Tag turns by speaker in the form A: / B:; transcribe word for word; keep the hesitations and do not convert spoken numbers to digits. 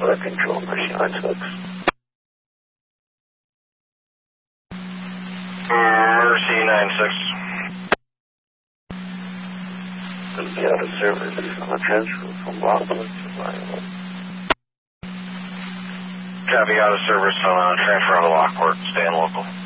A: Weather control, Mercy nine six.
B: Mercy nine six.
A: Going to be out of service on a transfer from Rockland to Iowa.
B: Copy, out of service on a transfer out of Lockport. Staying local.